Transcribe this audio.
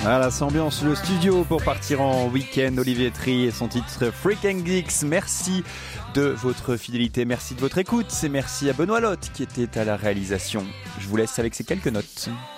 Voilà, ça ambiance le studio pour partir en week-end. Olivier Tri et son titre Freak and Geeks. Merci de votre fidélité, merci de votre écoute. Et merci à Benoît Lotte qui était à la réalisation. Je vous laisse avec ces quelques notes.